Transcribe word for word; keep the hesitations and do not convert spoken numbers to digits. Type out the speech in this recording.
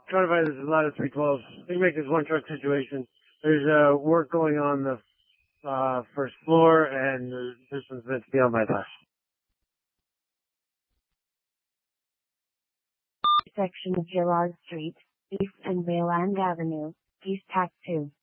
Trying to find this ladder three twelve. They make this one truck situation. There's uh, work going on the uh, first floor, and this one's meant to be on my left. Section of Gerrard Street, East and Wayland Avenue, East Pack two.